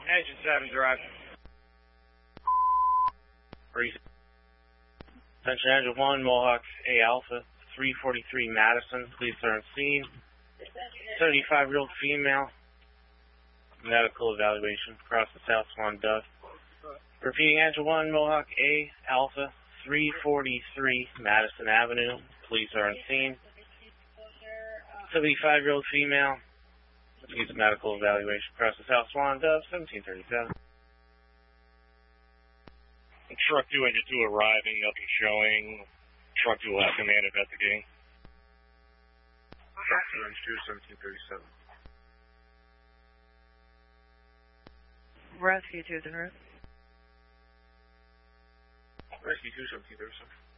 Engine 7 drive. Attention Engine 1, Mohawk A Alpha, 343 Madison, police are on scene. 75-year-old female, medical evaluation across the South Swan Dove. Repeating Engine 1, Mohawk A Alpha, 343 Madison Avenue, police are on scene. 75-year-old female, needs medical evaluation across the South Swan Dove, 1737. Truck 2, Engine 2 arriving, nothing showing. Truck 2 will have command investigating. Truck 2, Engine 2, 1737. Rescue 2's en route. Rescue 2, 1737.